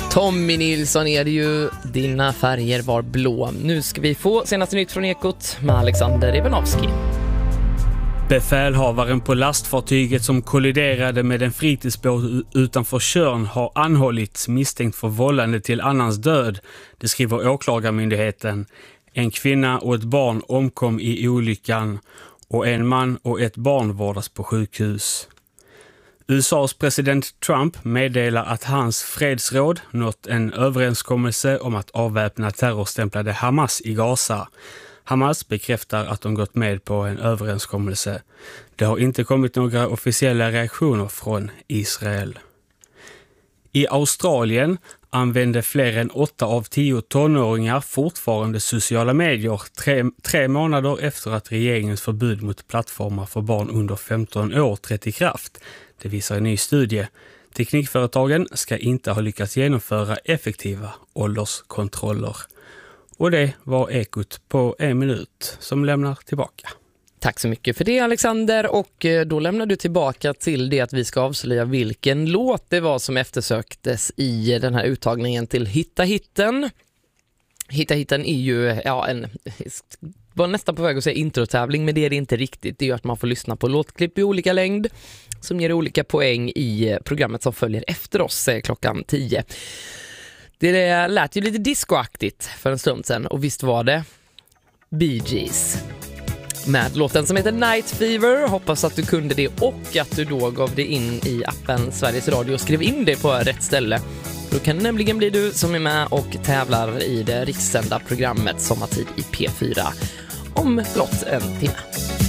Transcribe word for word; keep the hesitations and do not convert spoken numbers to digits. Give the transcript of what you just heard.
Tommy Nilsson är det ju. Dina färger var blå. Nu ska vi få senaste nytt från Ekot med Alexander Ivanovski. Befälhavaren på lastfartyget som kolliderade med en fritidsbåt utanför Tjörn har anhållits misstänkt för vållande till annans död. Det skriver åklagarmyndigheten. En kvinna och ett barn omkom i olyckan och en man och ett barn vårdas på sjukhus. U S A:s president Trump meddelar att hans fredsråd nått en överenskommelse om att avväpna terrorstämplade Hamas i Gaza. Hamas bekräftar att de gått med på en överenskommelse. Det har inte kommit några officiella reaktioner från Israel. I Australien använder fler än åtta av tio tonåringar fortfarande sociala medier tre, tre månader efter att regeringens förbud mot plattformar för barn under femton år trätt i kraft. Det visar en ny studie. Teknikföretagen ska inte ha lyckats genomföra effektiva ålderskontroller. Och det var Ekot på en minut som lämnar tillbaka. Tack så mycket för det, Alexander, och då lämnar du tillbaka till det att vi ska avslöja vilken låt det var som eftersöktes i den här uttagningen till Hitta Hitten. Hitta Hitten är ju ja, en, var nästan på väg att säga introtävling, men det är det inte riktigt. Det är att man får lyssna på låtklipp i olika längd som ger olika poäng i programmet som följer efter oss klockan tio. Det lät ju lite discoaktigt för en stund sedan, och visst var det Bee Gees med låten som heter Night Fever. Hoppas att du kunde det och att du då gav dig in i appen Sveriges Radio och skrev in det på rätt ställe. Då kan det nämligen bli du som är med och tävlar i det rikssända programmet Sommartid i P fyra om blott en timme.